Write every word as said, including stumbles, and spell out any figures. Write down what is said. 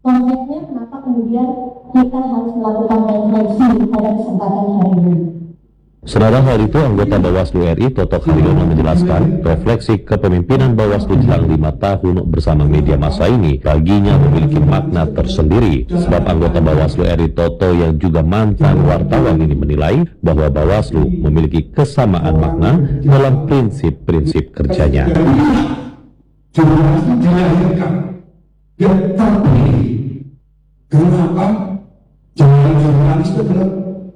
Konsepnya kenapa kemudian kita harus melakukan refleksi pada kesempatan hari ini. Saudara, hal itu anggota Bawaslu R I Toto Karyono menjelaskan refleksi kepemimpinan Bawaslu jelang lima tahun bersama media massa ini baginya memiliki makna tersendiri, sebab anggota Bawaslu R I Toto yang juga mantan wartawan ini menilai bahwa Bawaslu memiliki kesamaan makna dalam prinsip-prinsip kerjanya. Jurnalistik dilahirkan dan terpilih. Kenapa? Jurnalistik itu adalah